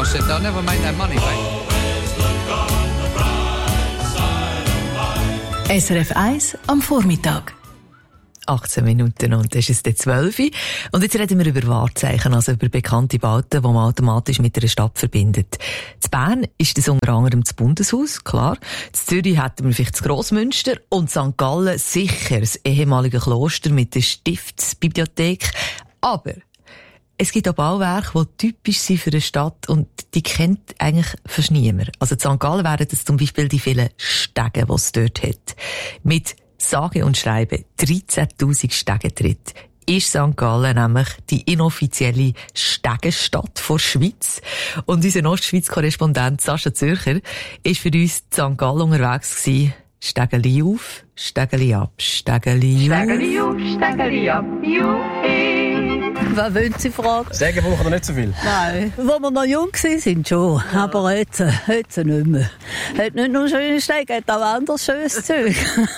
bullshit. They'll never make that money back. SRF 1 am Vormittag. 18 Minuten und das ist es der 12. Und jetzt reden wir über Wahrzeichen, also über bekannte Bauten, die man automatisch mit einer Stadt verbindet. In Bern ist das unter anderem das Bundeshaus, klar. In Zürich hätten wir vielleicht das Grossmünster und St. Gallen sicher das ehemalige Kloster mit der Stiftsbibliothek. Aber es gibt auch Bauwerke, die typisch sind für eine Stadt und die kennt eigentlich fast niemand. Also in St. Gallen wären das zum Beispiel die vielen Stege, die es dort hat. Mit sage und schreibe 13.000 Stegentritt ist St. Gallen nämlich die inoffizielle Stegenstadt der Schweiz. Und unser Ostschweiz-Korrespondent Sascha Zürcher ist für uns in St. Gallen unterwegs gewesen. Stegeli auf, Stegeli ab, Stegeli auf. Stegeli auf, Stegeli ab, juhi. Was wollen Sie fragen? Stegen brauchen wir nicht so viel. Nein, wo wir noch jung waren, schon. Ja. Aber jetzt nicht mehr. Hat nicht nur schöne Stege, hat auch anderes schönes Zeug.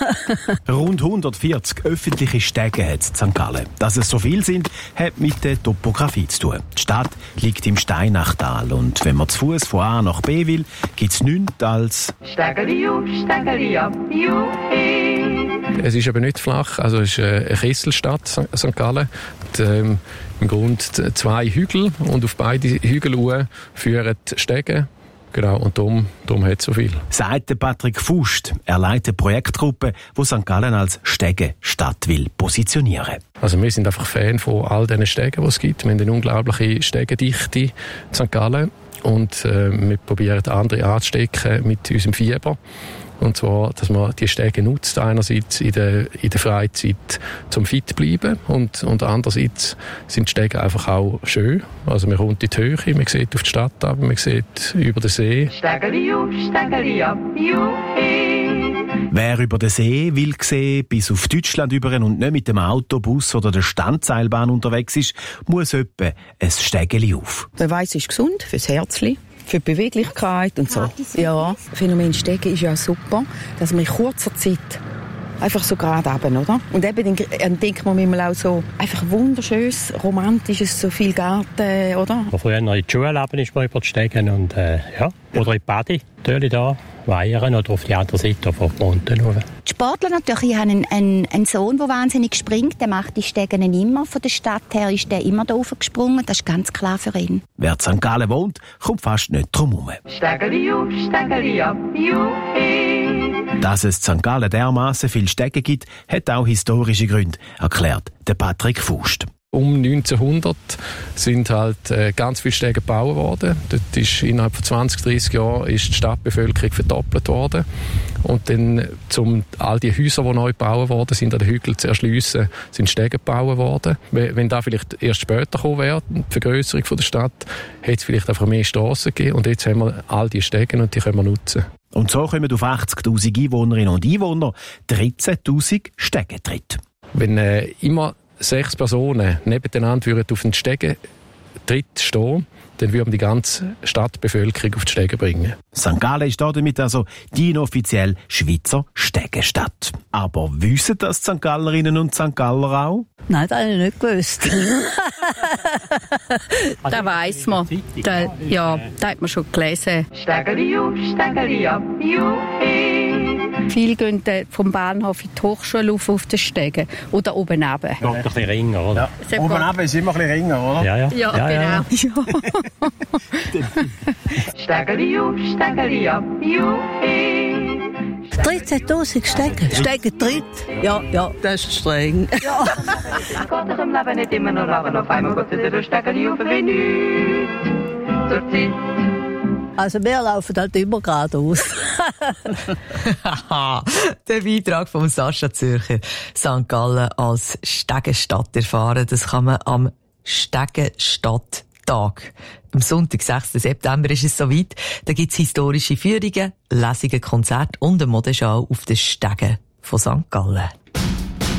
Rund 140 öffentliche Stege hat es in St. Gallen. Dass es so viel sind, hat mit der Topografie zu tun. Die Stadt liegt im Steinachtal und wenn man zu Fuß von A nach B will, gibt es nichts als Stegeli auf, Stegeli ab, juhi. Es ist aber nicht flach, also es ist eine Kesselstadt, St. Gallen. Und, im Grunde 2 Hügel und auf beide Hügel führen Stege. Genau, und darum hat es so viel. Sagt Patrick Fust. Er leitet eine Projektgruppe, die St. Gallen als Stegestadt will positionieren. Also wir sind einfach Fan von all diesen Stegen, die es gibt. Wir haben eine unglaubliche Stegendichte in St. Gallen und wir probieren andere anzustecken mit unserem Fieber. Und zwar, dass man die Stege nutzt, einerseits in der Freizeit zum fit zu bleiben und andererseits sind die Stege einfach auch schön. Also man kommt in die Höhe, man sieht auf die Stadt ab, man sieht über den See. Stegeli auf, Stegeli ab, juhi. Wer über den See will sehen, bis auf Deutschland über und nicht mit dem Autobus oder der Standseilbahn unterwegs ist, muss etwa ein Stegeli auf. Der Weiss ist gesund fürs Herzli, für die Beweglichkeit und so. Ja, Phänomen Stegen ist ja super, dass man in kurzer Zeit einfach so gerade runter, oder? Und eben dann denkt man manchmal auch so, einfach wunderschönes, romantisches, so viel Garten, oder? Früher in die Schule ist man über die Stegen und ja, oder in die Badi, natürlich da, Weihern oder auf die andere Seite von Monten. Die Sportler natürlich, ich habe einen Sohn, der wahnsinnig springt, der macht die Stegen immer. Von der Stadt her ist der immer da raufgesprungen, das ist ganz klar für ihn. Wer in St. Gallen wohnt, kommt fast nicht drum herum. Stegeli auf, Stegeli ab, juhi. Dass es in St. Gallen dermassen viele Stege gibt, hat auch historische Gründe, erklärt der Patrick Fust. Um 1900 sind halt ganz viele Stege gebaut worden. Dort ist innerhalb von 20, 30 Jahren ist die Stadtbevölkerung verdoppelt worden. Und dann, um all die Häuser, die neu gebaut worden sind, an den Hügeln zu erschliessen, sind Stege gebaut worden. Wenn da vielleicht erst später gekommen wäre, die Vergrösserung der Stadt, hätte es vielleicht einfach mehr Strassen gegeben. Und jetzt haben wir all die Stege und die können wir nutzen. Und so kommen auf 80'000 Einwohnerinnen und Einwohner 13'000 Stegentritte. Wenn immer 6 Personen nebeneinander auf den Stegentritt stehen, dann würden wir die ganze Stadtbevölkerung auf die Stege bringen. St. Gallen ist damit also die inoffizielle Schweizer Stegestadt. Aber wissen das die St. Gallerinnen und St. Galler auch? Nein, das habe ich nicht gewusst. Das weiss man. Das hat man schon gelesen. Stegeli auf, Stegeli ab, juhi. Viele gehen vom Bahnhof in die Hochschule auf den Stegen oder oben runter. Noch ein bisschen ringer, oder? Ja. Oben runter ist immer ein bisschen ringer, oder? Ja, genau. Stegeli auf, Stegeli ab, juhi. 13'000 Stegen. Stegentritt? Ja, das ist streng. Ja. Geht doch im Leben nicht immer nur runter, auf einmal geht es wieder Stegeli auf, wie nichts zur Zeit. Also wir laufen halt immer geradeaus. Der Beitrag von Sascha Zürcher. St. Gallen als Stegenstadt erfahren, das kann man am Stegenstadttag. Am Sonntag, 6. September, ist es soweit. Da gibt es historische Führungen, Lesungen, Konzerte und eine Modenschau auf den Stegen von St. Gallen.